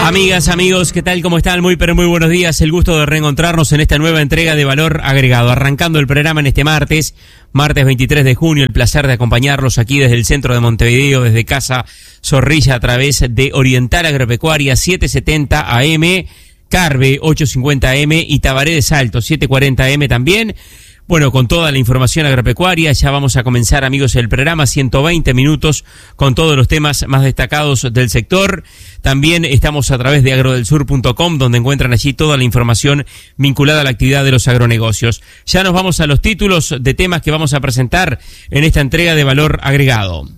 Amigas, amigos, ¿qué tal? ¿Cómo están? Muy pero muy buenos días. El gusto de reencontrarnos en esta nueva entrega de Valor Agregado. Arrancando el programa en este martes 23 de junio. El placer de acompañarlos aquí desde el centro de Montevideo, desde Casa Zorrilla, a través de Oriental Agropecuaria 770 AM, Carve 850 AM y Tabaré de Salto 740 AM también. Bueno, con toda la información agropecuaria, ya vamos a comenzar, amigos, el programa, 120 minutos con todos los temas más destacados del sector. También estamos a través de agrodelsur.com, donde encuentran allí toda la información vinculada a la actividad de los agronegocios. Ya nos vamos a los títulos de temas que vamos a presentar en esta entrega de Valor Agregado.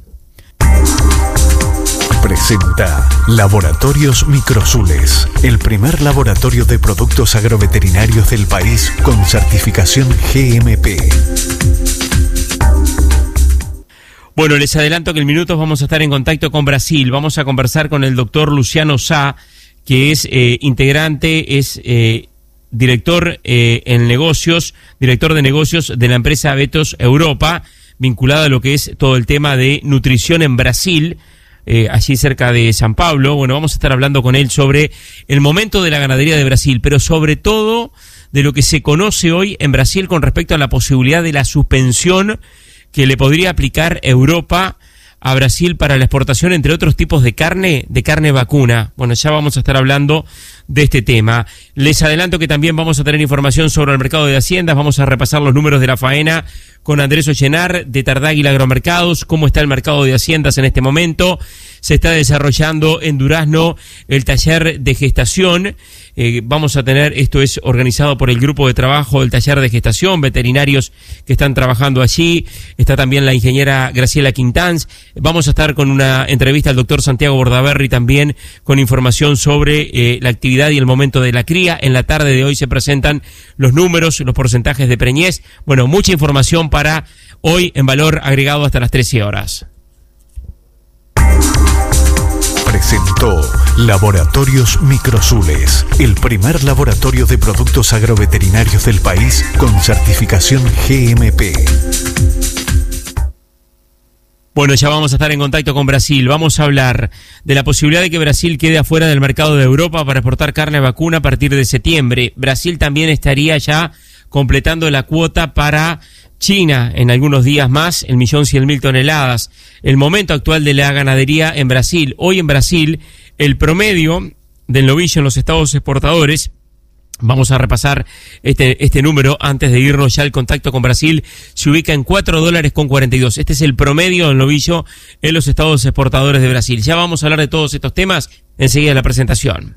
Presenta Laboratorios Microsules, el primer laboratorio de productos agroveterinarios del país con certificación GMP. Bueno, les adelanto que en minutos vamos a estar en contacto con Brasil. Vamos a conversar con el doctor Luciano Sá, que es integrante, es director en negocios, director de negocios de la empresa Betos Europa, vinculada a lo que es todo el tema de nutrición en Brasil, allí cerca de San Pablo. Bueno, vamos a estar hablando con él sobre el momento de la ganadería de Brasil, pero sobre todo de lo que se conoce hoy en Brasil con respecto a la posibilidad de la suspensión que le podría aplicar Europa a Brasil para la exportación, entre otros tipos de carne vacuna. Bueno, ya vamos a estar hablando de este tema. Les adelanto que también vamos a tener información sobre el mercado de haciendas. Vamos a repasar los números de la faena con Andrés Ollenar de Tardáguila Agromercados. ¿Cómo está el mercado de haciendas en este momento? Se está desarrollando en Durazno el taller de gestación. Vamos a tener, esto es organizado por el grupo de trabajo del taller de gestación, veterinarios que están trabajando allí. Está también la ingeniera Graciela Quintanz. Vamos a estar con una entrevista al doctor Santiago Bordaberry también con información sobre la actividad y el momento de la cría. En la tarde de hoy se presentan los números, los porcentajes de preñez. Bueno, mucha información para hoy en Valor Agregado hasta las 13 horas. Presentó Laboratorios Microsules, el primer laboratorio de productos agroveterinarios del país con certificación GMP. Bueno, ya vamos a estar en contacto con Brasil. Vamos a hablar de la posibilidad de que Brasil quede afuera del mercado de Europa para exportar carne vacuna a partir de septiembre. Brasil también estaría ya completando la cuota para China en algunos días más, 1.100.000 toneladas. El momento actual de la ganadería en Brasil. Hoy en Brasil, el promedio del novillo en los estados exportadores, vamos a repasar este número antes de irnos ya al contacto con Brasil, se ubica en $4.42. Este es el promedio del novillo en los estados exportadores de Brasil. Ya vamos a hablar de todos estos temas enseguida en la presentación.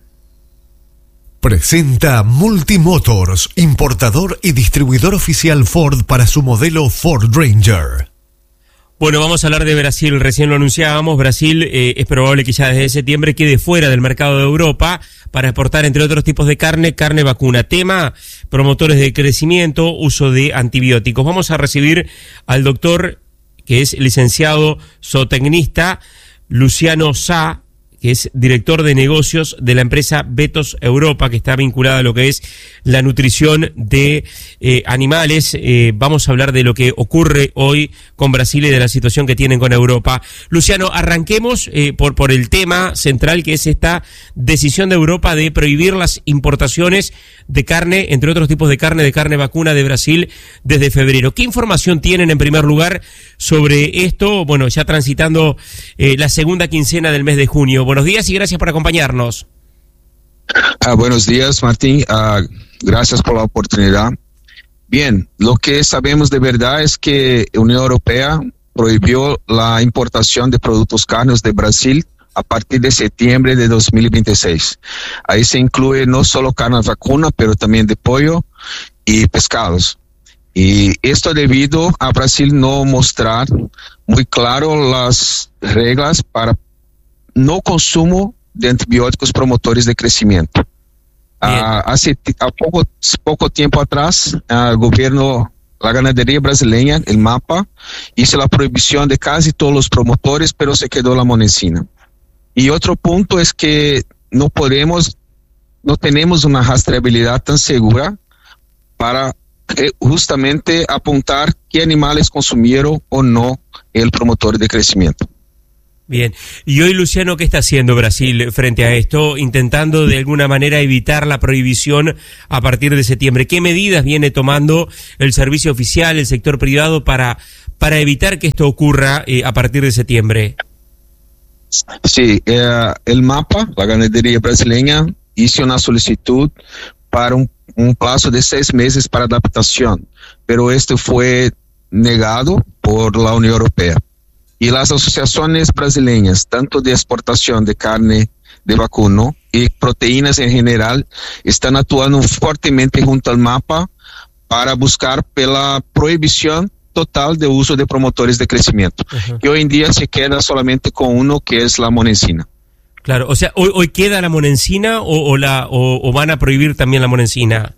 Presenta Multimotors, importador y distribuidor oficial Ford para su modelo Ford Ranger. Bueno, vamos a hablar de Brasil, recién lo anunciábamos. Brasil es probable que ya desde septiembre quede fuera del mercado de Europa para exportar, entre otros tipos de carne vacuna. Tema, promotores de crecimiento, uso de antibióticos. Vamos a recibir al doctor, que es licenciado zootecnista, Luciano Sá, que es director de negocios de la empresa Betos Europa, que está vinculada a lo que es la nutrición de animales. Vamos a hablar de lo que ocurre hoy con Brasil y de la situación que tienen con Europa. Luciano, arranquemos por el tema central, que es esta decisión de Europa de prohibir las importaciones de carne, entre otros tipos de carne vacuna de Brasil desde febrero. ¿Qué información tienen en primer lugar sobre esto? Bueno, ya transitando la segunda quincena del mes de junio. Buenos días y gracias por acompañarnos. Buenos días, Martín. Gracias por la oportunidad. Bien, lo que sabemos de verdad es que la Unión Europea prohibió la importación de productos carnes de Brasil a partir de septiembre de 2026. Ahí se incluye no solo carne vacuna, pero también de pollo y pescados. Y esto debido a Brasil no mostrar muy claro las reglas para no consumo de antibióticos promotores de crecimiento. Hace poco tiempo atrás, el gobierno, la ganadería brasileña, el MAPA, hizo la prohibición de casi todos los promotores, pero se quedó la monecina. Y otro punto es que no tenemos una rastreabilidad tan segura para justamente apuntar qué animales consumieron o no el promotor de crecimiento. Bien. Y hoy, Luciano, ¿qué está haciendo Brasil frente a esto? Intentando de alguna manera evitar la prohibición a partir de septiembre. ¿Qué medidas viene tomando el servicio oficial, el sector privado para evitar que esto ocurra a partir de septiembre? Sí, el MAPA, la ganadería brasileña, hizo una solicitud para un plazo de 6 meses para adaptación, pero esto fue negado por la Unión Europea. Y las asociaciones brasileñas, tanto de exportación de carne de vacuno y proteínas en general, están actuando fuertemente junto al MAPA para buscar la prohibición total de uso de promotores de crecimiento. Uh-huh. Y hoy en día se queda solamente con uno, que es la monencina. Claro, o sea, hoy queda la monencina o van a prohibir también la monencina.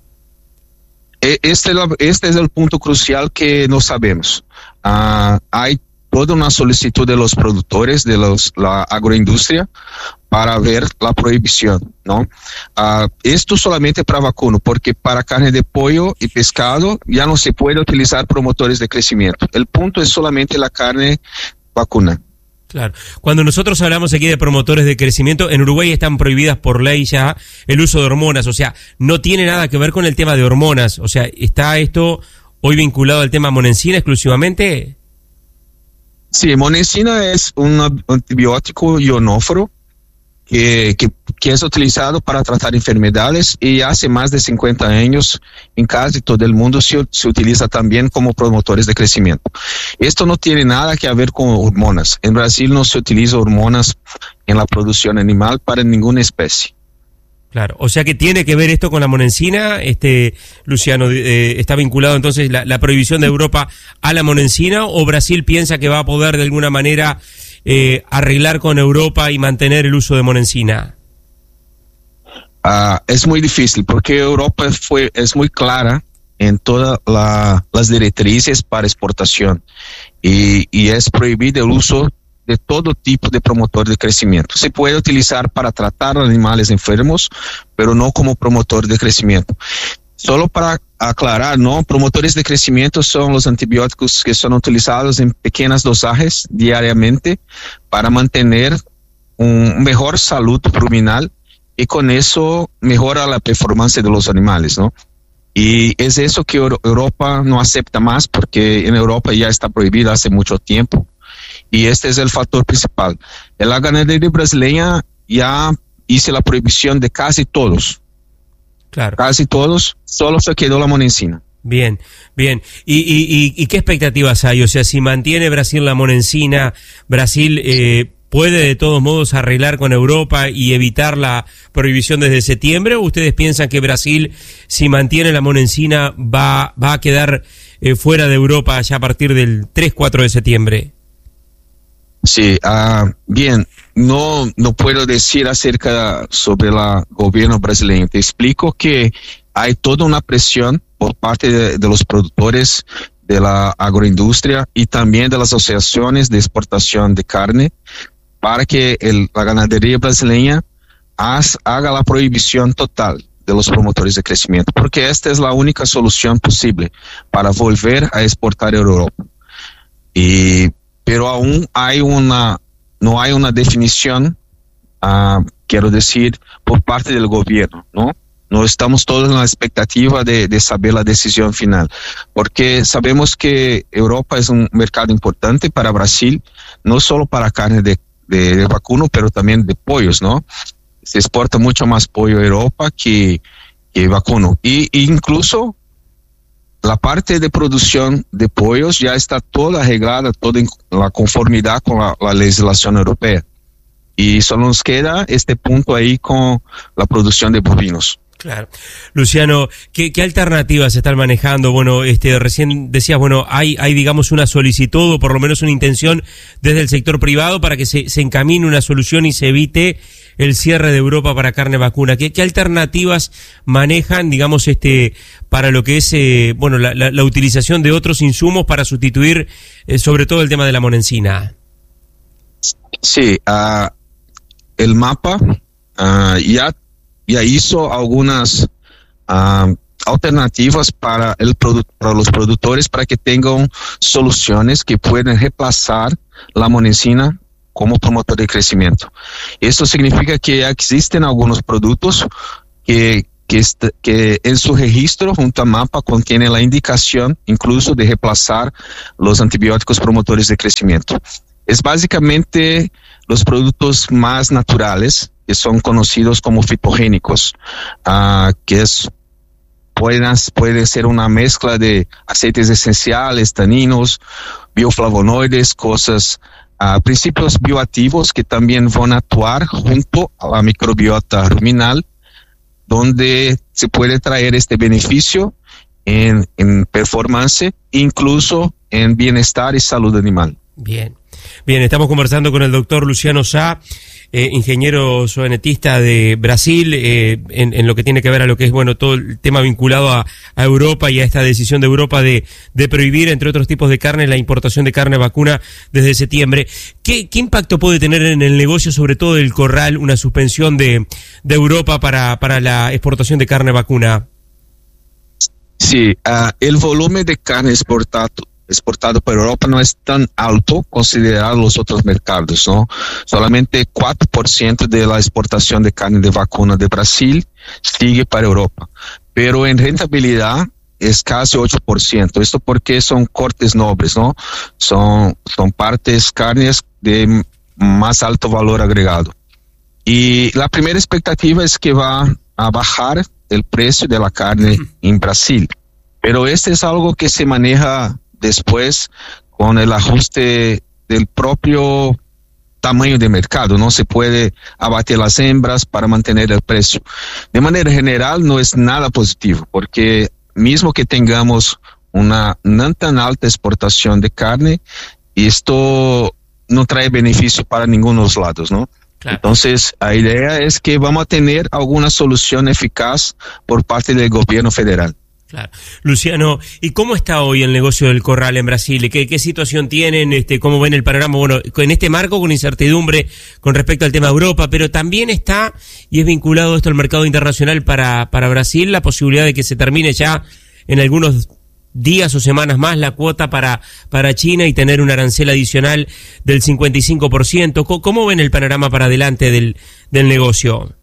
Este es el punto crucial que no sabemos. Hay toda una solicitud de los productores, de la agroindustria, para ver la prohibición, ¿no? Esto solamente para vacuno, porque para carne de pollo y pescado ya no se puede utilizar promotores de crecimiento. El punto es solamente la carne vacuna. Claro. Cuando nosotros hablamos aquí de promotores de crecimiento, en Uruguay están prohibidas por ley ya el uso de hormonas, o sea, no tiene nada que ver con el tema de hormonas, o sea, ¿está esto hoy vinculado al tema monencina exclusivamente? Sí, monencina es un antibiótico ionóforo que es utilizado para tratar enfermedades y hace más de 50 años en casi todo el mundo se utiliza también como promotores de crecimiento. Esto no tiene nada que ver con hormonas. En Brasil no se utiliza hormonas en la producción animal para ninguna especie. Claro, o sea que tiene que ver esto con la monencina, Luciano, ¿está vinculado entonces la prohibición de Europa a la monencina o Brasil piensa que va a poder de alguna manera arreglar con Europa y mantener el uso de monencina? Es muy difícil porque Europa es muy clara en todas las directrices para exportación y es prohibido el uso de todo tipo de promotor de crecimiento. Se puede utilizar para tratar animales enfermos, pero no como promotor de crecimiento. Solo para aclarar, ¿no? Promotores de crecimiento son los antibióticos que son utilizados en pequeñas dosajes diariamente para mantener una mejor salud ruminal y con eso mejora la performance de los animales, ¿no? Y es eso que Europa no acepta más porque en Europa ya está prohibido hace mucho tiempo. Y este es el factor principal. En la ganadería brasileña ya hice la prohibición de casi todos. Claro. Casi todos, solo se quedó la monencina. Bien, bien. ¿Y qué expectativas hay? O sea, si mantiene Brasil la monencina, Brasil puede de todos modos arreglar con Europa y evitar la prohibición desde septiembre, ¿o ustedes piensan que Brasil, si mantiene la monencina, va a quedar fuera de Europa ya a partir del 3-4 de septiembre? Sí, bien, no puedo decir acerca sobre el gobierno brasileño. Te explico que hay toda una presión por parte de los productores de la agroindustria y también de las asociaciones de exportación de carne para que la ganadería brasileña haga la prohibición total de los promotores de crecimiento, porque esta es la única solución posible para volver a exportar a Europa. Pero aún no hay una definición, quiero decir, por parte del gobierno, ¿no? No estamos todos en la expectativa de saber la decisión final, porque sabemos que Europa es un mercado importante para Brasil, no solo para carne de vacuno, pero también de pollos, ¿no? Se exporta mucho más pollo a Europa que vacuno. Y incluso la parte de producción de pollos ya está toda arreglada, toda en la conformidad con la legislación europea. Y solo nos queda este punto ahí con la producción de bovinos. Claro. Luciano, ¿qué alternativas se están manejando? Bueno, recién decías, bueno, hay digamos una solicitud o por lo menos una intención desde el sector privado para que se encamine una solución y se evite el cierre de Europa para carne vacuna. ¿Qué alternativas manejan, digamos, para lo que es, bueno, la utilización de otros insumos para sustituir, sobre todo el tema de la monencina? Sí, el MAPA ya hizo algunas alternativas para los productores para que tengan soluciones que puedan reemplazar la monencina como promotor de crecimiento. Esto significa que ya existen algunos productos que en su registro junto a MAPA contienen la indicación incluso de reemplazar los antibióticos promotores de crecimiento. Es básicamente los productos más naturales que son conocidos como fitogénicos, que puede ser una mezcla de aceites esenciales, taninos, bioflavonoides, principios bioactivos que también van a actuar junto a la microbiota ruminal, donde se puede traer este beneficio en performance, incluso en bienestar y salud animal. Bien, estamos conversando con el doctor Luciano Sá, ingeniero zoonetista de Brasil, en lo que tiene que ver a lo que es, bueno, todo el tema vinculado a Europa y a esta decisión de Europa de prohibir, entre otros tipos de carne, la importación de carne vacuna desde septiembre. ¿Qué impacto puede tener en el negocio, sobre todo del corral, una suspensión de Europa para la exportación de carne vacuna? Sí, el volumen de carne exportado por Europa no es tan alto considerado los otros mercados, ¿no? Solamente 4% de la exportación de carne de vacuna de Brasil sigue para Europa, pero en rentabilidad es casi 8%. Esto porque son cortes nobles, ¿no? Son carnes de más alto valor agregado. Y la primera expectativa es que va a bajar el precio de la carne en Brasil, pero este es algo que se maneja después con el ajuste del propio tamaño de mercado. No se puede abatir las hembras para mantener el precio. De manera general no es nada positivo, porque mismo que tengamos una no tan alta exportación de carne, esto no trae beneficio para ninguno de los lados, ¿no? Claro. Entonces, la idea es que vamos a tener alguna solución eficaz por parte del gobierno federal. Claro. Luciano, ¿y cómo está hoy el negocio del corral en Brasil? ¿Qué situación tienen? ¿Cómo ven el panorama? Bueno, en este marco con incertidumbre con respecto al tema de Europa, pero también está, y es vinculado esto al mercado internacional para Brasil, la posibilidad de que se termine ya en algunos días o semanas más la cuota para China y tener un arancel adicional del 55%. ¿Cómo ven el panorama para adelante del negocio?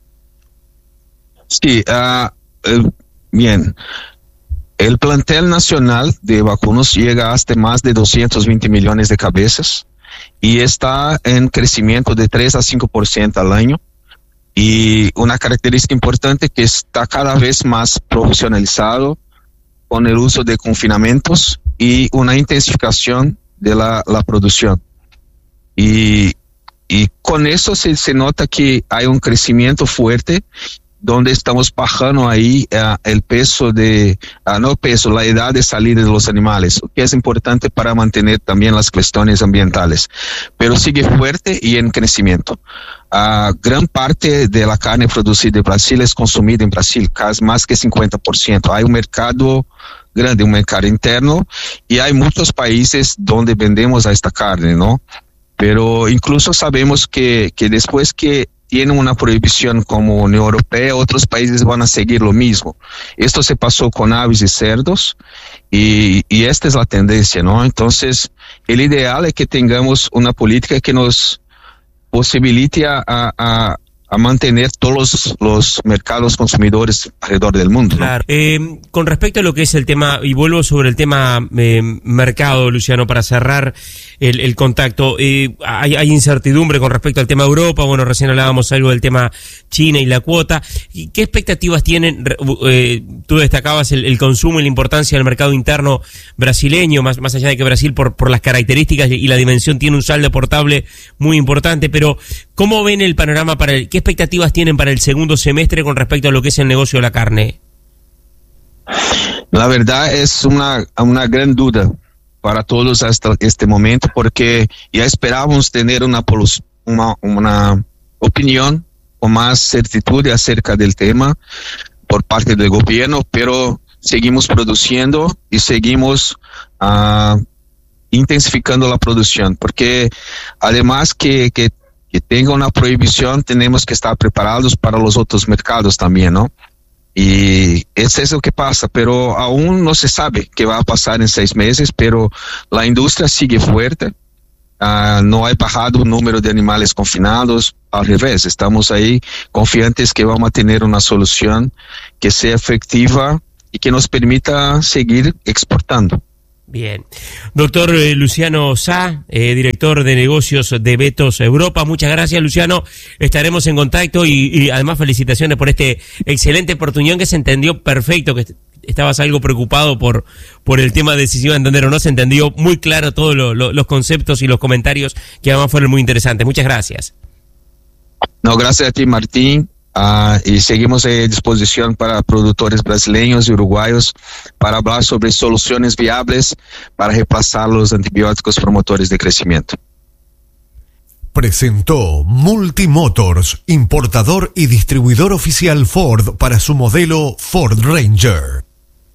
Sí, bien. El plantel nacional de vacunos llega hasta más de 220 millones de cabezas y está en crecimiento de 3 a 5% al año. Y una característica importante que está cada vez más profesionalizado con el uso de confinamientos y una intensificación de la producción. Y con eso se nota que hay un crecimiento fuerte, donde estamos bajando ahí el peso la edad de salida de los animales, que es importante para mantener también las cuestiones ambientales, pero sigue fuerte y en crecimiento. Gran parte de la carne producida en Brasil es consumida en Brasil, casi más que 50%. Hay un mercado grande, un mercado interno, y hay muchos países donde vendemos a esta carne, ¿no? Pero incluso sabemos que después que tienen una prohibición como Unión Europea, otros países van a seguir lo mismo. Esto se pasó con aves y cerdos y esta es la tendencia, ¿no? Entonces, el ideal es que tengamos una política que nos posibilite a mantener todos los mercados consumidores alrededor del mundo, ¿no? Claro. Con respecto a lo que es el tema, y vuelvo sobre el tema mercado, Luciano, para cerrar el contacto, hay incertidumbre con respecto al tema Europa. Bueno, recién hablábamos algo del tema China y la cuota. ¿Qué expectativas tienen? Tú destacabas el consumo y la importancia del mercado interno brasileño, más allá de que Brasil por las características y la dimensión tiene un saldo portable muy importante, pero ¿cómo ven el panorama qué expectativas tienen para el segundo semestre con respecto a lo que es el negocio de la carne? La verdad es una gran duda para todos hasta este momento, porque ya esperábamos tener una opinión con más certidumbre acerca del tema por parte del gobierno, pero seguimos produciendo y seguimos intensificando la producción, porque además que tenga una prohibición, tenemos que estar preparados para los otros mercados también, ¿no? Y eso es lo que pasa, pero aún no se sabe qué va a pasar en 6 meses, pero la industria sigue fuerte. no ha bajado el número de animales confinados, al revés, estamos ahí confiantes que vamos a tener una solución que sea efectiva y que nos permita seguir exportando. Bien. Doctor Luciano Sá, director de negocios de Betos Europa, muchas gracias, Luciano, estaremos en contacto y además felicitaciones por este excelente oportunidad que se entendió perfecto, que estabas algo preocupado por el tema de decisión de entender o no, se entendió muy claro todos los conceptos y los comentarios que además fueron muy interesantes. Muchas gracias. No, gracias a ti, Martín. Y seguimos a disposición para productores brasileños y uruguayos para hablar sobre soluciones viables para reemplazar los antibióticos promotores de crecimiento. Presentó Multimotors, importador y distribuidor oficial Ford para su modelo Ford Ranger.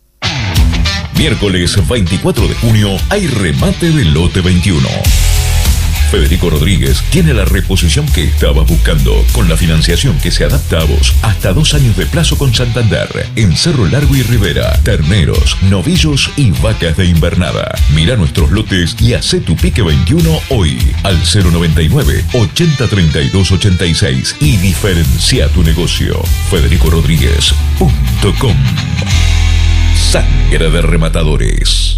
Miércoles 24 de junio hay remate del lote 21. Federico Rodríguez tiene la reposición que estabas buscando, con la financiación que se adapta a vos. Hasta 2 años de plazo con Santander, en Cerro Largo y Rivera. Terneros, novillos y vacas de invernada. Mira nuestros lotes y hacé tu pique 21 hoy al 099 80 32 86 y diferencia tu negocio. FedericoRodríguez.com. Sangre de rematadores.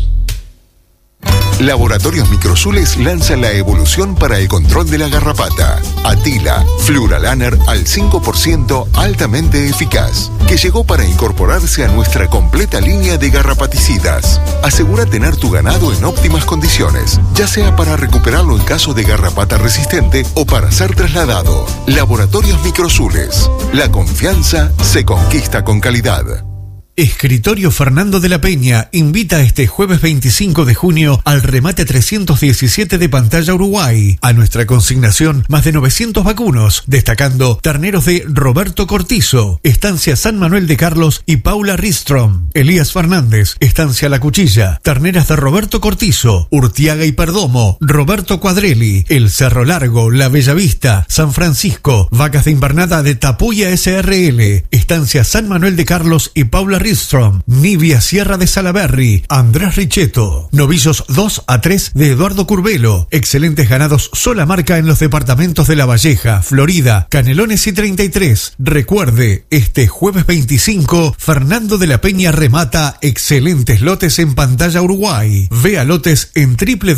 Laboratorios Microsules lanza la evolución para el control de la garrapata. Atila, Fluralaner al 5% altamente eficaz, que llegó para incorporarse a nuestra completa línea de garrapaticidas. Asegura tener tu ganado en óptimas condiciones, ya sea para recuperarlo en caso de garrapata resistente o para ser trasladado. Laboratorios Microsules. La confianza se conquista con calidad. Escritorio Fernando de la Peña invita este jueves 25 de junio al remate 317 de Pantalla Uruguay. A nuestra consignación, más de 900 vacunos, destacando terneros de Roberto Cortizo, Estancia San Manuel de Carlos y Paula Ristrom, Elías Fernández, Estancia La Cuchilla, terneras de Roberto Cortizo, Urtiaga y Perdomo, Roberto Cuadrelli, El Cerro Largo, La Bellavista, San Francisco, vacas de invernada de Tapuya SRL, Estancia San Manuel de Carlos y Paula Ristrom, Nibia Sierra de Salaberry, Andrés Richetto, novillos 2 a 3 de Eduardo Curbelo, excelentes ganados sola marca en los departamentos de La Valleja, Florida, Canelones y 33. Recuerde, este jueves 25, Fernando de la Peña remata excelentes lotes en Pantalla Uruguay. Vea lotes en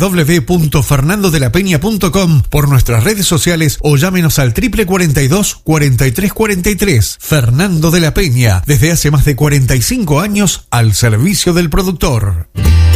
www.fernandodelapeña.com, por nuestras redes sociales o llámenos al 42 43 43. Fernando de la Peña, desde hace más de 45 años al servicio del productor.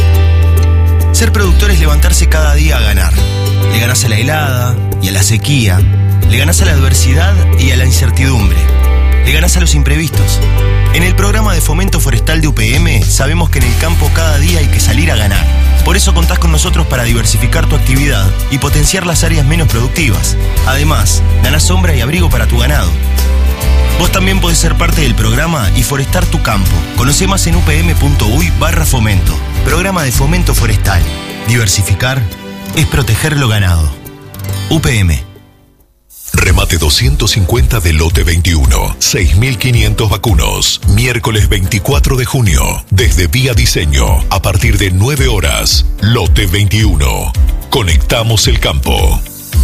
Ser productor es levantarse cada día a ganar. Le ganás a la helada y a la sequía. Le ganás a la adversidad y a la incertidumbre. Le ganás a los imprevistos. En el programa de fomento forestal de UPM sabemos que en el campo cada día hay que salir a ganar. Por eso contás con nosotros para diversificar tu actividad y potenciar las áreas menos productivas. Además, ganás sombra y abrigo para tu ganado. Vos también podés ser parte del programa y forestar tu campo. Conocé más en upm.uy/fomento. Programa de fomento forestal. Diversificar es proteger lo ganado. UPM. Remate 250 de lote 21. 6.500 vacunos. Miércoles 24 de junio. Desde Vía Diseño. A partir de 9 horas. Lote 21. Conectamos el campo.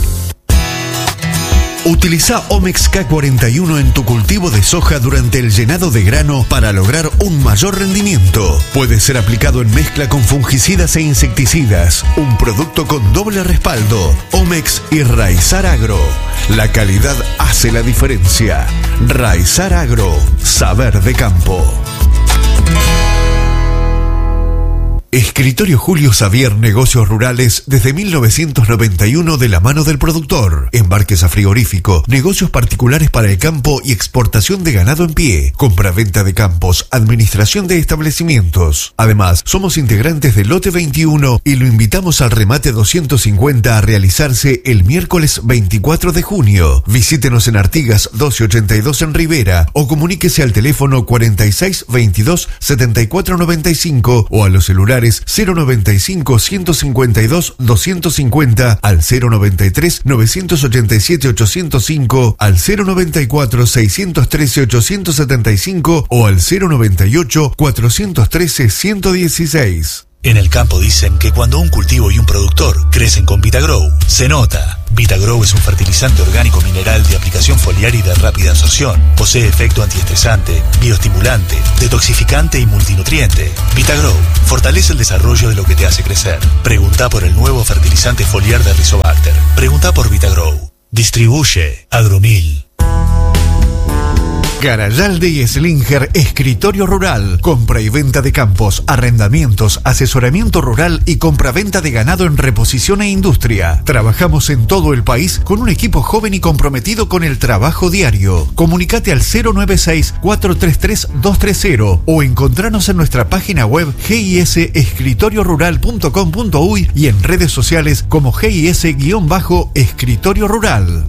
Utiliza Omex K41 en tu cultivo de soja durante el llenado de grano para lograr un mayor rendimiento. Puede ser aplicado en mezcla con fungicidas e insecticidas. Un producto con doble respaldo. Omex y Raizar Agro. La calidad hace la diferencia. Raizar Agro. Saber de campo. Escritorio Julio Xavier Negocios Rurales desde 1991 de la mano del productor. Embarques a frigorífico, negocios particulares para el campo y exportación de ganado en pie, compra-venta de campos, administración de establecimientos. Además, somos integrantes del Lote 21 y lo invitamos al remate 250 a realizarse el miércoles 24 de junio. Visítenos en Artigas 1282 en Rivera o comuníquese al teléfono 46 22 74 95 o a los celulares 095 152 250 al 093 987 805 al 094 613 875 o al 098 413 116. En el campo dicen que cuando un cultivo y un productor crecen con Vitagrow, se nota. Vitagrow es un fertilizante orgánico mineral de aplicación foliar y de rápida absorción. Posee efecto antiestresante, bioestimulante, detoxificante y multinutriente. Vitagrow fortalece el desarrollo de lo que te hace crecer. Preguntá por el nuevo fertilizante foliar de Rizobacter. Preguntá por Vitagrow. Distribuye Agromil. Garayalde y Slinger, escritorio rural, compra y venta de campos, arrendamientos, asesoramiento rural y compra-venta de ganado en reposición e industria. Trabajamos en todo el país con un equipo joven y comprometido con el trabajo diario. Comunicate al 096-433-230 o encontranos en nuestra página web gisescritoriorural.com.uy y en redes sociales como GIS-escritorio rural.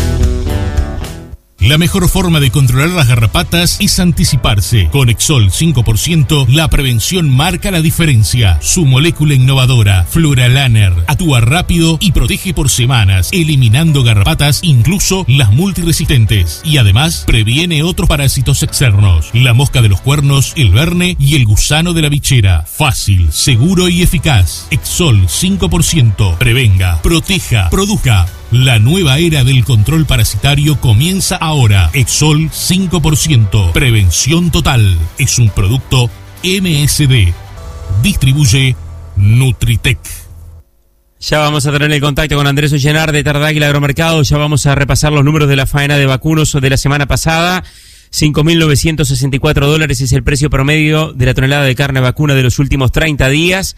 La mejor forma de controlar las garrapatas es anticiparse. Con Exol 5%, la prevención marca la diferencia. Su molécula innovadora, Fluralaner, actúa rápido y protege por semanas, eliminando garrapatas, incluso las multiresistentes. Y además, previene otros parásitos externos. La mosca de los cuernos, el verne y el gusano de la bichera. Fácil, seguro y eficaz. Exol 5%. Prevenga, proteja, produzca. La nueva era del control parasitario comienza ahora. Exol 5%. Prevención total. Es un producto MSD. Distribuye Nutritec. Ya vamos a tener el contacto con Andrés Ollenar de Tardáguila Agromercado. Ya vamos a repasar los números de la faena de vacunos de la semana pasada. $5.964 es el precio promedio de la tonelada de carne vacuna de los últimos 30 días.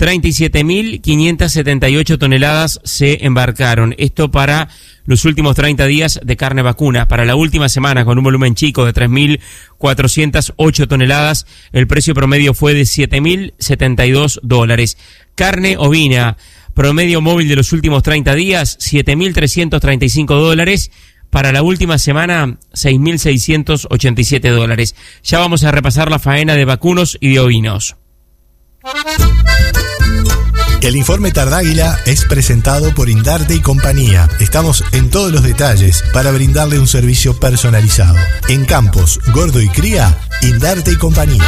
37.578 toneladas se embarcaron. Esto para los últimos 30 días de carne vacuna. Para la última semana, con un volumen chico de 3.408 toneladas, el precio promedio fue de $7.072. Carne ovina, promedio móvil de los últimos 30 días, $7.335. Para la última semana, $6.687. Ya vamos a repasar la faena de vacunos y de ovinos. El informe Tardáguila es presentado por Indarte y compañía. Estamos en todos los detalles para brindarle un servicio personalizado. En campos, gordo y cría, Indarte y compañía.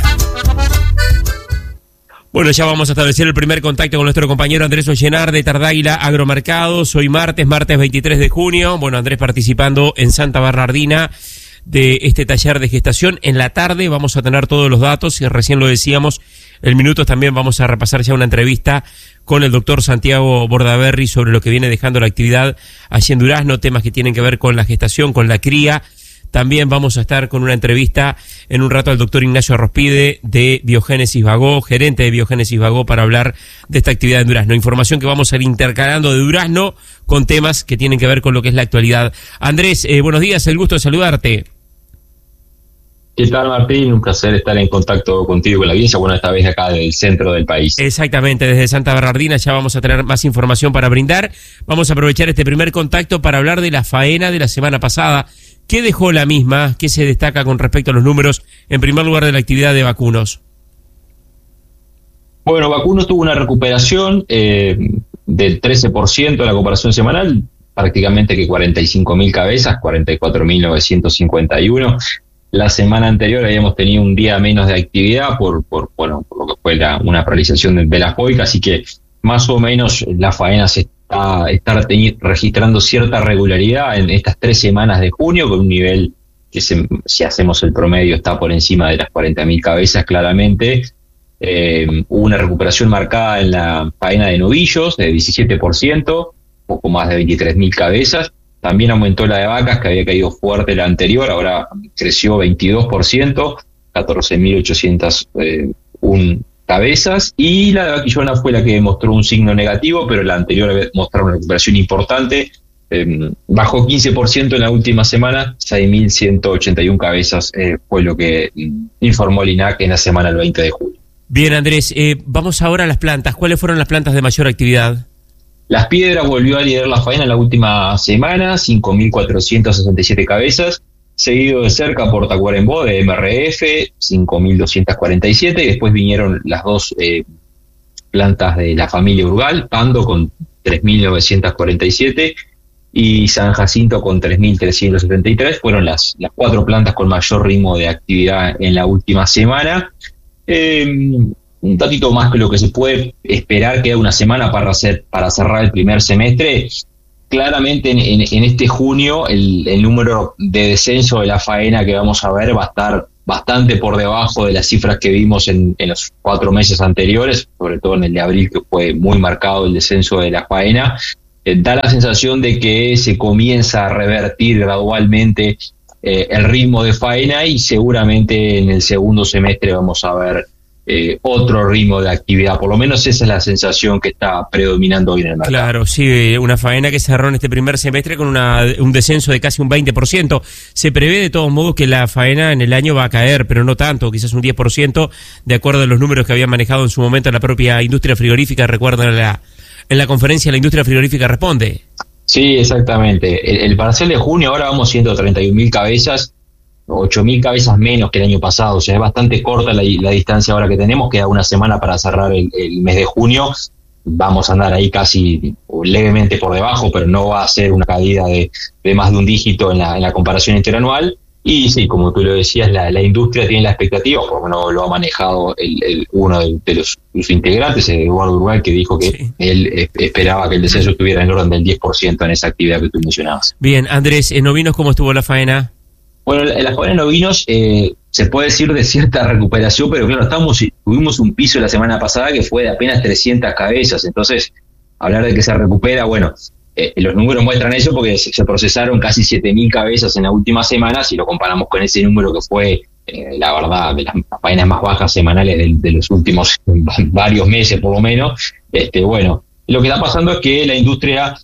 Bueno, ya vamos a establecer el primer contacto con nuestro compañero Andrés Ollenar de Tardáguila Agromercados. Hoy martes 23 de junio. Bueno, Andrés participando en Santa Bernardina de este taller de gestación. En la tarde vamos a tener todos los datos y recién lo decíamos, en minutos también vamos a repasar ya una entrevista con el doctor Santiago Bordaberry sobre lo que viene dejando la actividad allí en Durazno, temas que tienen que ver con la gestación, con la cría. También vamos a estar con una entrevista en un rato al doctor Ignacio Rospide de Biogénesis Bagó, gerente de Biogénesis Bagó, para hablar de esta actividad en Durazno. Información que vamos a ir intercalando de Durazno con temas que tienen que ver con lo que es la actualidad. Andrés, buenos días, el gusto de saludarte. ¿Qué tal, Martín? Un placer estar en contacto contigo, con la audiencia, bueno, esta vez acá del centro del país. Exactamente, desde Santa Bernardina ya vamos a tener más información para brindar. Vamos a aprovechar este primer contacto para hablar de la faena de la semana pasada. ¿Qué dejó la misma? ¿Qué se destaca con respecto a los números, en primer lugar, de la actividad de vacunos? Bueno, vacunos tuvo una recuperación del 13% de la comparación semanal, prácticamente que 45.000 cabezas, 44.951. La semana anterior habíamos tenido un día menos de actividad por lo que fue una paralización de la FOIC, así que más o menos la faena se está registrando cierta regularidad en estas 3 semanas de junio, con un nivel que si hacemos el promedio está por encima de las 40.000 cabezas claramente. Hubo una recuperación marcada en la faena de novillos de 17%, poco más de 23.000 cabezas. También aumentó la de vacas, que había caído fuerte la anterior, ahora creció 22%, 14.801 cabezas, y la de vaquillona fue la que mostró un signo negativo, pero la anterior mostró una recuperación importante, bajó 15% en la última semana, 6.181 cabezas fue lo que informó el INAC en la semana del 20 de julio. Bien, Andrés, vamos ahora a las plantas. ¿Cuáles fueron las plantas de mayor actividad? Las Piedras volvió a liderar la faena en la última semana, 5.467 cabezas, seguido de cerca por Tacuarembó de MRF, 5.247, y después vinieron las dos plantas de la familia Urgal, Pando con 3.947 y San Jacinto con 3.373, fueron las 4 plantas con mayor ritmo de actividad en la última semana. un tantito más que lo que se puede esperar, queda una semana para cerrar el primer semestre. Claramente en este junio el número de descenso de la faena que vamos a ver va a estar bastante por debajo de las cifras que vimos en los 4 meses anteriores, sobre todo en el de abril, que fue muy marcado el descenso de la faena. Da la sensación de que se comienza a revertir gradualmente el ritmo de faena, y seguramente en el segundo semestre vamos a ver otro ritmo de actividad. Por lo menos esa es la sensación que está predominando hoy en el mercado. Claro, sí, una faena que cerró en este primer semestre con un descenso de casi un 20%. Se prevé de todos modos que la faena en el año va a caer, pero no tanto, quizás un 10%, de acuerdo a los números que había manejado en su momento la propia industria frigorífica. Recuerdan en la conferencia la industria frigorífica responde. Sí, exactamente. El parcial de junio ahora vamos 131.000 cabezas, 8.000 cabezas menos que el año pasado. O sea, es bastante corta la distancia ahora que tenemos. Queda una semana para cerrar el mes de junio. Vamos a andar ahí casi levemente por debajo, pero no va a ser una caída de más de un dígito en la comparación interanual. Y sí, como tú lo decías, la industria tiene la expectativa, porque no lo ha manejado uno de los integrantes, Eduardo Uruguay, que dijo que sí, él esperaba que el descenso estuviera en el orden del 10% en esa actividad que tú mencionabas. Bien, Andrés, en ovinos, ¿cómo estuvo la faena? Bueno, la faena en ovinos se puede decir de cierta recuperación, pero claro, tuvimos un piso la semana pasada que fue de apenas 300 cabezas, entonces hablar de que se recupera, bueno, los números muestran eso porque se procesaron casi 7.000 cabezas en la última semana. Si lo comparamos con ese número que fue, la verdad, de las faenas más bajas semanales de los últimos varios meses por lo menos, bueno, lo que está pasando es que la industria,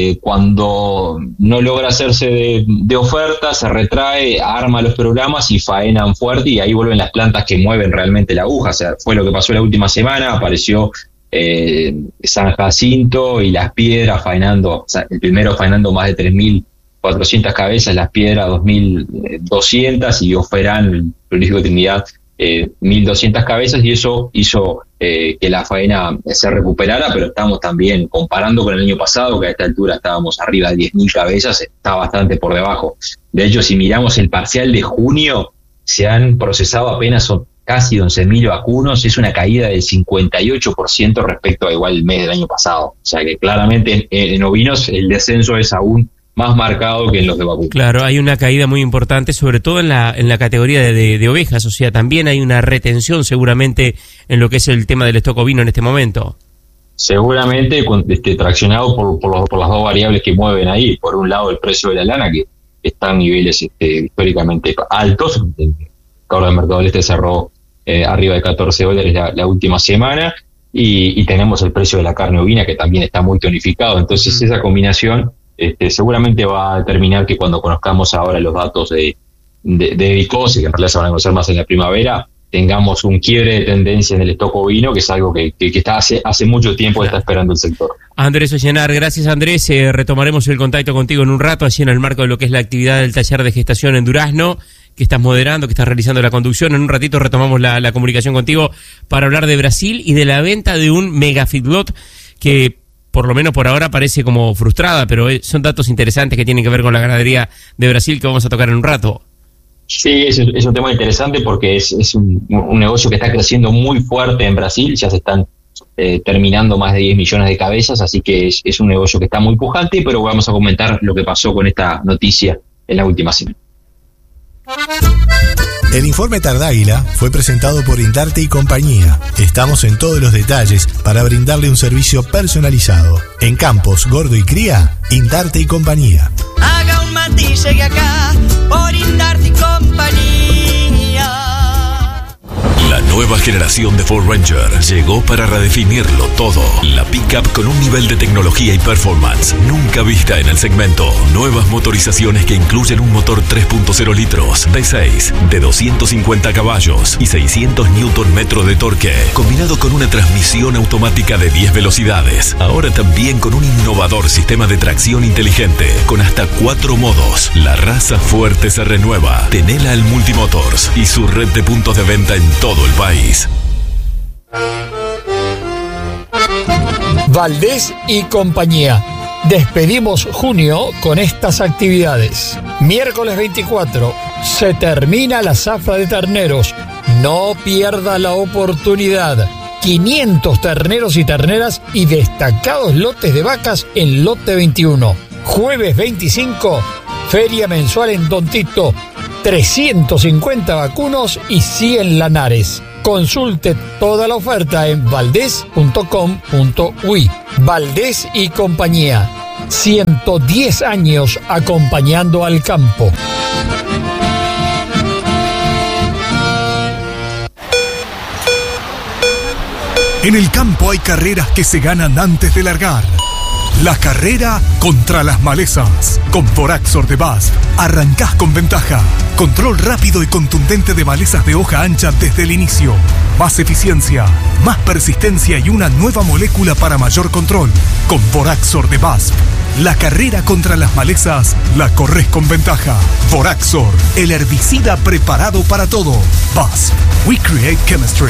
cuando no logra hacerse de oferta, se retrae, arma los programas y faenan fuerte, y ahí vuelven las plantas que mueven realmente la aguja. O sea, fue lo que pasó la última semana. Apareció San Jacinto y Las Piedras faenando, o sea, el primero faenando más de 3.400 cabezas, Las Piedras 2.200 y Oferán, el frigorífico Trinidad, 1.200 cabezas, y eso hizo que la faena se recuperara. Pero estamos también comparando con el año pasado, que a esta altura estábamos arriba de 10.000 cabezas, está bastante por debajo. De hecho, si miramos el parcial de junio, se han procesado apenas casi 11.000 vacunos, es una caída del 58% respecto a igual el mes del año pasado. O sea que claramente en ovinos el descenso es aún más marcado que en los de vacuno. Claro, hay una caída muy importante, sobre todo en la categoría de ovejas. O sea, también hay una retención seguramente en lo que es el tema del stock ovino en este momento. Seguramente traccionado por las dos variables que mueven ahí. Por un lado, el precio de la lana, que está en niveles históricamente altos. Ahora el mercado del este cerró arriba de $14 la última semana, y tenemos el precio de la carne ovina, que también está muy tonificado. Entonces esa combinación seguramente va a determinar que cuando conozcamos ahora los datos de ICOSE, que en realidad se van a conocer más en la primavera, tengamos un quiebre de tendencia en el stock ovino, que es algo que está hace mucho tiempo está esperando el sector. Andrés Ollenar, gracias Andrés, retomaremos el contacto contigo en un rato, así en el marco de lo que es la actividad del taller de gestación en Durazno, que estás moderando, que estás realizando la conducción. En un ratito retomamos la comunicación contigo para hablar de Brasil y de la venta de un mega feedlot que por lo menos por ahora parece como frustrada, pero son datos interesantes que tienen que ver con la ganadería de Brasil que vamos a tocar en un rato. Sí, es un tema interesante porque es un negocio que está creciendo muy fuerte en Brasil. Ya se están terminando más de 10 millones de cabezas, así que es un negocio que está muy pujante, pero vamos a comentar lo que pasó con esta noticia en la última semana. El informe Tardáguila fue presentado por Indarte y compañía. Estamos en todos los detalles para brindarle un servicio personalizado. En Campos, Gordo y Cría, Indarte y compañía. Haga un mate y llegue acá por Indarte y compañía. La nueva generación de Ford Ranger llegó para redefinirlo todo. La pickup con un nivel de tecnología y performance nunca vista en el segmento. Nuevas motorizaciones que incluyen un motor 3.0 litros, V6, de 250 caballos y 600 Nm de torque, combinado con una transmisión automática de 10 velocidades. Ahora también con un innovador sistema de tracción inteligente, con hasta 4 modos. La raza fuerte se renueva. Tenela al Multimotors y su red de puntos de venta en todo el país. Valdés y compañía. Despedimos junio con estas actividades. Miércoles 24 se termina la zafra de terneros. No pierda la oportunidad. 500 terneros y terneras y destacados lotes de vacas en lote 21. Jueves 25, feria mensual en Don Tito. 350 vacunos y 100 lanares. Consulte toda la oferta en valdés.com.uy. Valdés y compañía. 110 años acompañando al campo. En el campo hay carreras que se ganan antes de largar. La carrera contra las malezas. Con Voraxor de BASF arrancás con ventaja. Control rápido y contundente de malezas de hoja ancha desde el inicio. Más eficiencia, más persistencia y una nueva molécula para mayor control. Con Voraxor de BASF, la carrera contra las malezas la corres con ventaja. Voraxor, el herbicida preparado para todo. BASF, we create chemistry.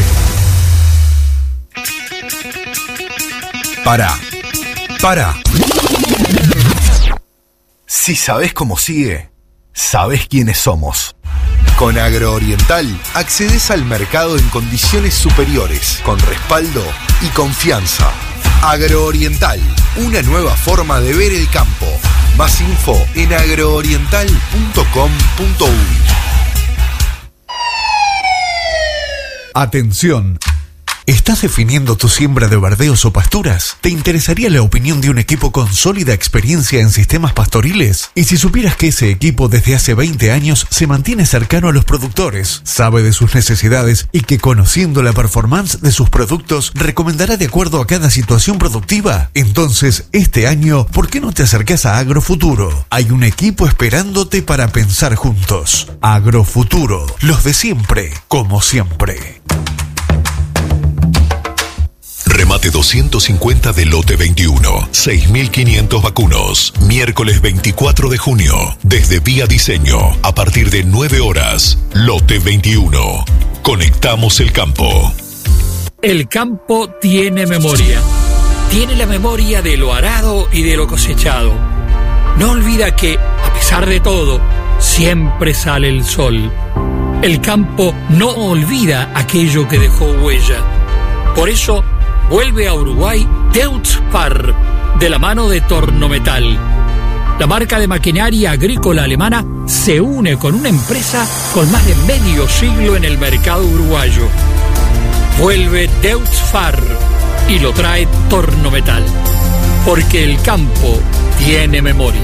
Para. Si sabés cómo sigue, sabés quiénes somos. Con Agrooriental accedes al mercado en condiciones superiores, con respaldo y confianza. Agrooriental, una nueva forma de ver el campo. Más info en agrooriental.com.uy. Atención. ¿Estás definiendo tu siembra de verdeos o pasturas? ¿Te interesaría la opinión de un equipo con sólida experiencia en sistemas pastoriles? Y si supieras que ese equipo desde hace 20 años se mantiene cercano a los productores, sabe de sus necesidades y que conociendo la performance de sus productos recomendará de acuerdo a cada situación productiva, entonces este año, ¿por qué no te acercás a Agrofuturo? Hay un equipo esperándote para pensar juntos. Agrofuturo, los de siempre, como siempre. Remate 250 de lote 21. 6.500 vacunos. Miércoles 24 de junio. Desde Vía Diseño. A partir de 9 horas. Lote 21. Conectamos el campo. El campo tiene memoria. Tiene la memoria de lo arado y de lo cosechado. No olvida que, a pesar de todo, siempre sale el sol. El campo no olvida aquello que dejó huella. Por eso, vuelve a Uruguay Deutz Fahr, de la mano de Tornometal. La marca de maquinaria agrícola alemana se une con una empresa con más de medio siglo en el mercado uruguayo. Vuelve Deutz Fahr y lo trae Tornometal, porque el campo tiene memoria.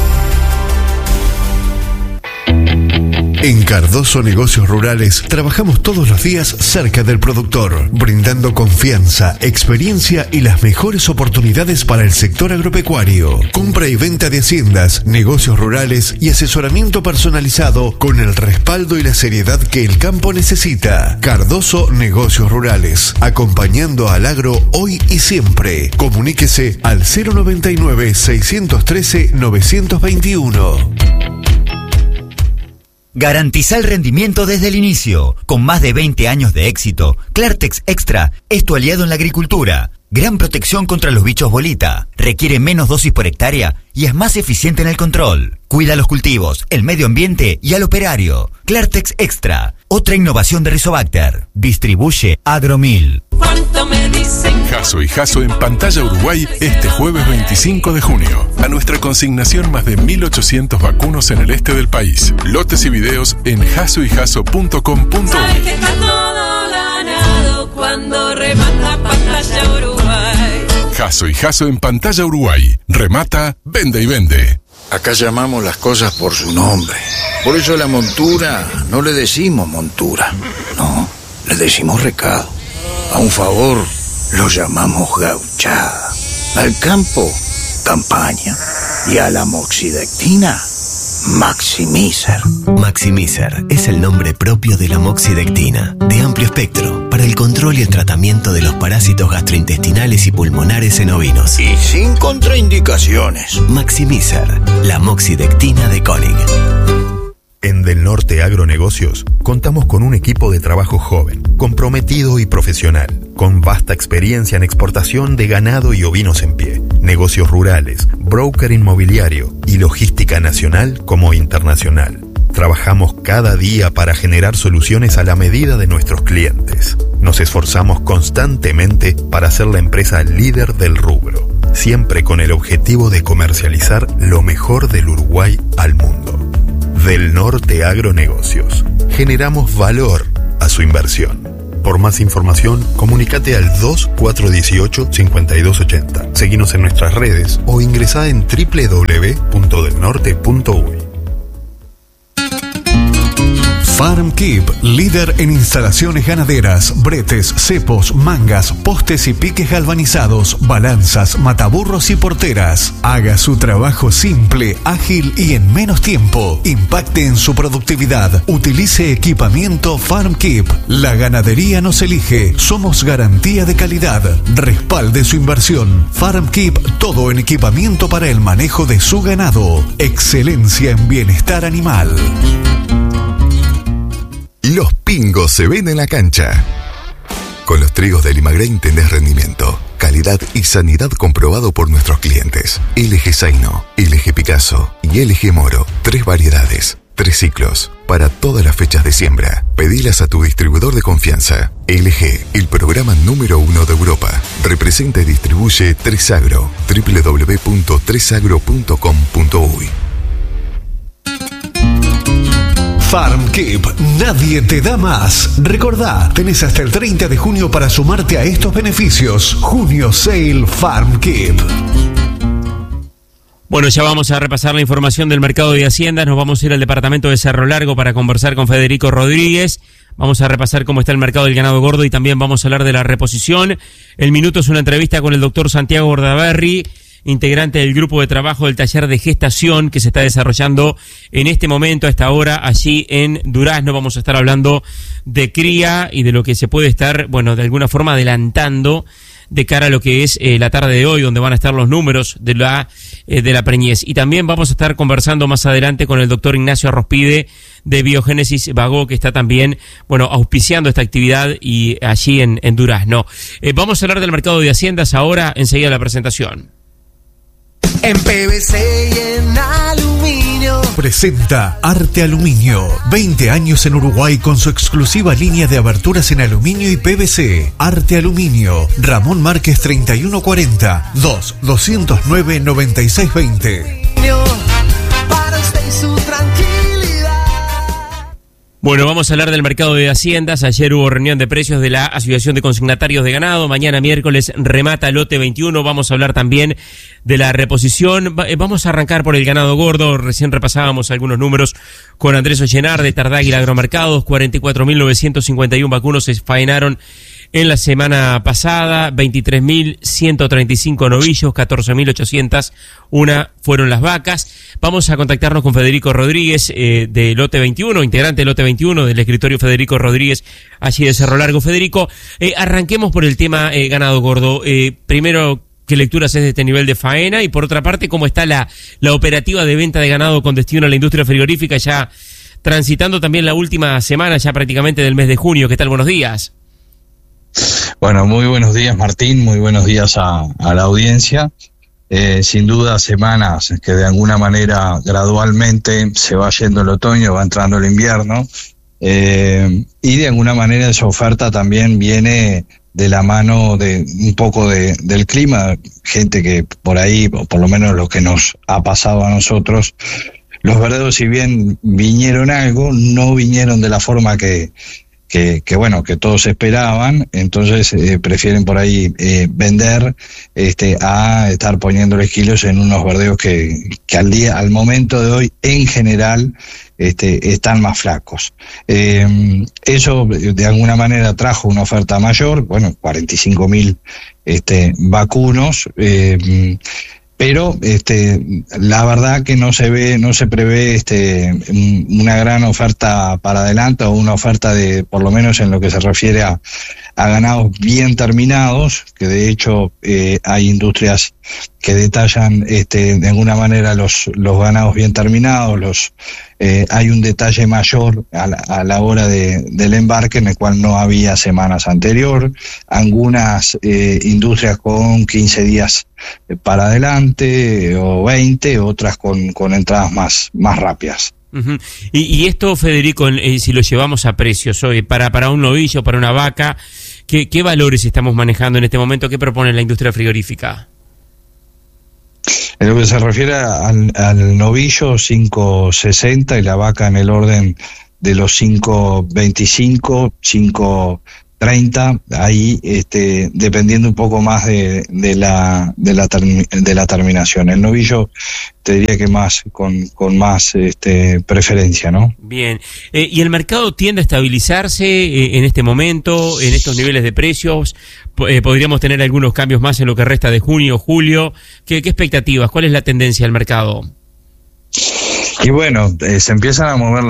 En Cardoso Negocios Rurales trabajamos todos los días cerca del productor, brindando confianza, experiencia y las mejores oportunidades para el sector agropecuario. Compra y venta de haciendas, negocios rurales y asesoramiento personalizado con el respaldo y la seriedad que el campo necesita. Cardoso Negocios Rurales, acompañando al agro hoy y siempre. Comuníquese al 099-613-921. Garantiza el rendimiento desde el inicio. Con más de 20 años de éxito, Clartex Extra es tu aliado en la agricultura. Gran protección contra los bichos bolita, requiere menos dosis por hectárea y es más eficiente en el control. Cuida los cultivos, el medio ambiente y al operario. Clartex Extra, otra innovación de Rizobacter. Distribuye Agromil. ¿Cuánto me dicen? Jaso y Jaso en Pantalla Uruguay este jueves 25 de junio. A nuestra consignación más de 1.800 vacunos en el este del país. Lotes y videos en jasoyjaso.com.uy. Sabes que está todo ganado cuando remata Pantalla Uruguay. Jaso y Jaso en Pantalla Uruguay. Remata, vende y vende. Acá llamamos las cosas por su nombre. Por eso a la montura no le decimos montura. No, le decimos recado. A un favor lo llamamos gauchada. Al campo, campaña. Y a la moxidectina, Maximizer. Maximizer es el nombre propio de la moxidectina, de amplio espectro, para el control y el tratamiento de los parásitos gastrointestinales y pulmonares en ovinos. Y sin contraindicaciones. Maximizer, la moxidectina de Koenig. En Del Norte Agronegocios contamos con un equipo de trabajo joven, comprometido y profesional, con vasta experiencia en exportación de ganado y ovinos en pie, negocios rurales, broker inmobiliario y logística nacional como internacional. Trabajamos cada día para generar soluciones a la medida de nuestros clientes. Nos esforzamos constantemente para ser la empresa líder del rubro, siempre con el objetivo de comercializar lo mejor del Uruguay al mundo. Del Norte Agronegocios. Generamos valor a su inversión. Por más información, comunícate al 2418-5280. Seguinos en nuestras redes o ingresá en www.delnorte.uy. FarmKeep, líder en instalaciones ganaderas, bretes, cepos, mangas, postes y piques galvanizados, balanzas, mataburros y porteras. Haga su trabajo simple, ágil y en menos tiempo. Impacte en su productividad. Utilice equipamiento FarmKeep. La ganadería nos elige. Somos garantía de calidad. Respalde su inversión. FarmKeep, todo en equipamiento para el manejo de su ganado. Excelencia en bienestar animal. Los pingos se ven en la cancha. Con los trigos de Limagrain tenés rendimiento, calidad y sanidad comprobado por nuestros clientes. LG Zaino, LG Picasso y LG Moro. 3 variedades, 3 ciclos, para todas las fechas de siembra. Pedilas a tu distribuidor de confianza. LG, el programa número 1 de Europa. Representa y distribuye 3Agro. www.3agro.com.uy. FarmKeep, nadie te da más. Recordá, tenés hasta el 30 de junio para sumarte a estos beneficios. Junio Sale FarmKeep. Bueno, ya vamos a repasar la información del mercado de Haciendas. Nos vamos a ir al departamento de Cerro Largo para conversar con Federico Rodríguez. Vamos a repasar cómo está el mercado del ganado gordo y también vamos a hablar de la reposición. El minuto es una entrevista con el doctor Santiago Bordaberry, integrante del grupo de trabajo del taller de gestación que se está desarrollando en este momento, a esta hora, allí en Durazno. Vamos a estar hablando de cría y de lo que se puede estar, bueno, de alguna forma adelantando de cara a lo que es la tarde de hoy, donde van a estar los números de la preñez. Y también vamos a estar conversando más adelante con el doctor Ignacio Arrospide de Biogénesis Bagó, que está también, bueno, auspiciando esta actividad y allí en Durazno. Vamos a hablar del mercado de Haciendas ahora, enseguida la presentación. En PVC y en aluminio. Presenta Arte Aluminio. 20 años en Uruguay con su exclusiva línea de aberturas en aluminio y PVC. Arte Aluminio. Ramón Márquez 3140 209-9620. Para usted y su tranquilidad. Bueno, vamos a hablar del mercado de Haciendas. Ayer hubo reunión de precios de la Asociación de Consignatarios de Ganado. Mañana miércoles remata lote 21. Vamos a hablar también de la reposición. Vamos a arrancar por el ganado gordo. Recién repasábamos algunos números con Andrés Ollenar de Tardáguila Agromercados. 44.951 vacunos se faenaron en la semana pasada, 23.135 novillos, 14.801 fueron las vacas. Vamos a contactarnos con Federico Rodríguez de Lote 21, integrante de Lote 21 del escritorio Federico Rodríguez, allí de Cerro Largo. Federico, arranquemos por el tema ganado gordo. Primero, ¿qué lecturas es de este nivel de faena? Y por otra parte, ¿cómo está la operativa de venta de ganado con destino a la industria frigorífica, ya transitando también la última semana, ya prácticamente del mes de junio? ¿Qué tal? Buenos días. Bueno, muy buenos días, Martín, muy buenos días a la audiencia. Sin duda, semanas que de alguna manera gradualmente se va yendo el otoño, va entrando el invierno, y de alguna manera esa oferta también viene de la mano de un poco del clima. Gente que por ahí, por lo menos lo que nos ha pasado a nosotros, los verdeos, si bien vinieron algo, no vinieron de la forma que bueno, que todos esperaban. Entonces prefieren por ahí vender a estar poniéndoles kilos en unos verdeos que al momento de hoy en general están más flacos. Eso de alguna manera trajo una oferta mayor, bueno, 45.000 vacunos, pero la verdad que no se prevé una gran oferta para adelante, o una oferta de, por lo menos en lo que se refiere a ganados bien terminados, que de hecho hay industrias que detallan de alguna manera los ganados bien terminados. Hay un detalle mayor a la hora del embarque, en el cual no había semanas anterior. Algunas industrias con 15 días para adelante o 20, otras con entradas más rápidas. Uh-huh. Y esto, Federico, si lo llevamos a precios hoy, para un novillo, para una vaca, ¿qué valores estamos manejando en este momento? ¿Qué propone la industria frigorífica? En lo que se refiere al novillo, 5.60, y la vaca en el orden de los 5.25, 5.30, ahí dependiendo un poco más de la terminación. El novillo te diría que más con más preferencia, ¿no? Bien. ¿Y el mercado tiende a estabilizarse en este momento, en estos niveles de precios? ¿Podríamos tener algunos cambios más en lo que resta de junio, julio? ¿Qué expectativas? ¿Cuál es la tendencia del mercado? Y bueno, se empiezan a mover